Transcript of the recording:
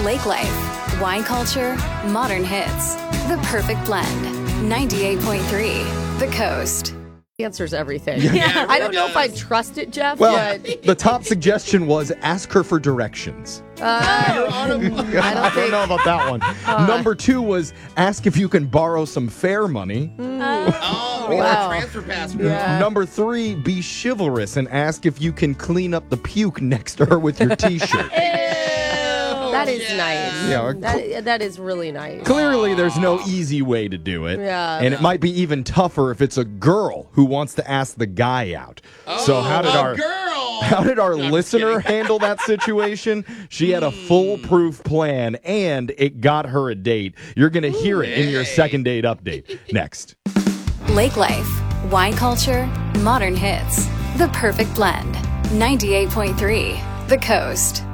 Lake life, wine culture, modern hits. The perfect blend. 98.3 The Coast. Answers everything. Yeah, I don't know if I trust it, Jeff, Well, but the top suggestion was ask her for directions. I don't know about that one. Number 2 was ask if you can borrow some fare money. Oh, we got a transfer password. Yeah. Number 3, be chivalrous and ask if you can clean up the puke next to her with your t-shirt. That is nice. Yeah, that is really nice. Clearly, there's no easy way to do it. Yeah. And it might be even tougher if it's a girl who wants to ask the guy out. So how did our listener handle that situation? She had a foolproof plan, and it got her a date. You're going to hear it in your second date update next. Lake life, wine culture, modern hits. The perfect blend. 98.3 The Coast.